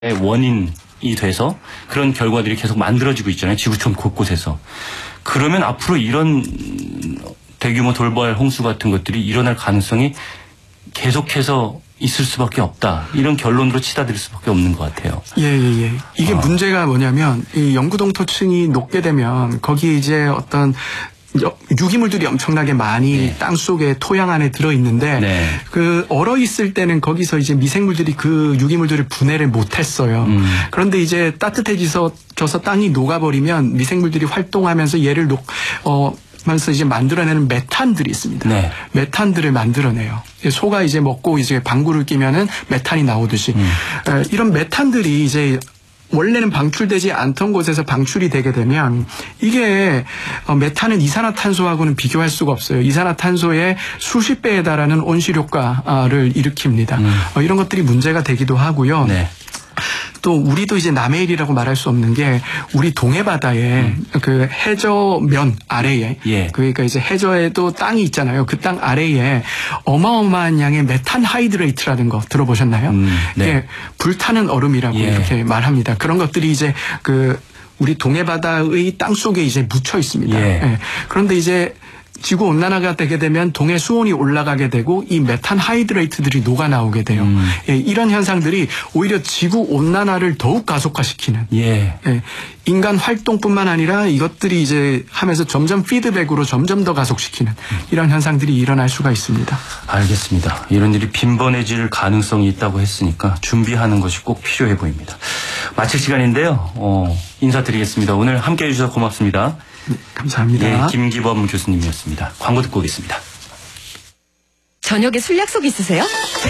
원인이 돼서 그런 결과들이 계속 만들어지고 있잖아요. 지구촌 곳곳에서. 그러면 앞으로 이런 대규모 돌발 홍수 같은 것들이 일어날 가능성이 계속해서 있을 수밖에 없다. 이런 결론으로 치닫을 수밖에 없는 것 같아요. 예. 이게 문제가 뭐냐면 이 영구동토층이 높게 되면 거기에 이제 어떤 유기물들이 엄청나게 많이 땅 속에 토양 안에 들어 있는데 그 얼어 있을 때는 거기서 이제 미생물들이 그 유기물들을 분해를 못 했어요. 그런데 이제 따뜻해져서 땅이 녹아버리면 미생물들이 활동하면서 얘를 면서 이제 만들어내는 메탄들이 있습니다. 메탄들을 만들어내요. 소가 이제 먹고 이제 방구를 끼면은 메탄이 나오듯이 이런 메탄들이 이제 원래는 방출되지 않던 곳에서 방출이 되게 되면 이게 메탄은 이산화탄소하고는 비교할 수가 없어요. 이산화탄소의 수십 배에 달하는 온실효과를 일으킵니다. 이런 것들이 문제가 되기도 하고요. 또 우리도 이제 남의 일이라고 말할 수 없는 게 우리 동해바다에 그 해저면 아래에 그러니까 이제 해저에도 땅이 있잖아요. 그 땅 아래에 어마어마한 양의 메탄 하이드레이트라는 거 들어보셨나요? 이게 불타는 얼음이라고 이렇게 말합니다. 그런 것들이 이제 그 우리 동해바다의 땅 속에 이제 묻혀 있습니다. 그런데 이제 지구 온난화가 되게 되면 동해 수온이 올라가게 되고 이 메탄 하이드레이트들이 녹아 나오게 돼요. 이런 현상들이 오히려 지구 온난화를 더욱 가속화시키는 인간 활동뿐만 아니라 이것들이 이제 하면서 점점 피드백으로 점점 더 가속시키는 이런 현상들이 일어날 수가 있습니다. 알겠습니다. 이런 일이 빈번해질 가능성이 있다고 했으니까 준비하는 것이 꼭 필요해 보입니다. 마칠 시간인데요. 인사드리겠습니다. 오늘 함께해 주셔서 고맙습니다. 감사합니다. 김기범 교수님이었습니다. 광고 듣고 오겠습니다. 저녁에 술 약속 있으세요?